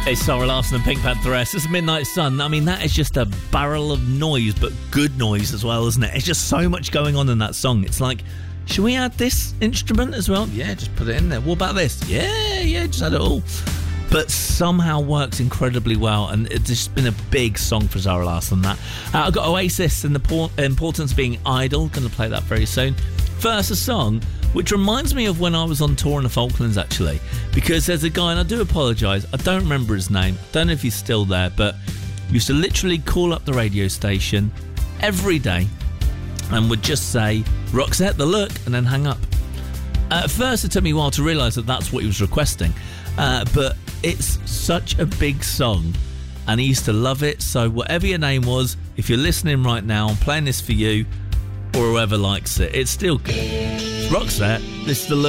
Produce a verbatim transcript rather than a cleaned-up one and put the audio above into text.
It's Sarah Larsson and Pink Pantheress. It's Midnight Sun. I mean, that is just a barrel of noise, but good noise as well, isn't it? It's just so much going on in that song. It's like, should we add this instrument as well? Yeah, just put it in there. What about this? Yeah, yeah, just add it all. But somehow works incredibly well, and it's just been a big song for Zara Larsson, that. Uh, I've got Oasis and the por- importance of being idle. Going to play that very soon. First, a song which reminds me of when I was on tour in the Falklands, actually, because there's a guy, and I do apologise, I don't remember his name, I don't know if he's still there, but used to literally call up the radio station every day and would just say, Roxette, the look, and then hang up. Uh, at first, it took me a while to realise that that's what he was requesting, uh, but it's such a big song, and he used to love it, so whatever your name was, if you're listening right now, I'm playing this for you, or whoever likes it, it's still good. Roxette, this is the look.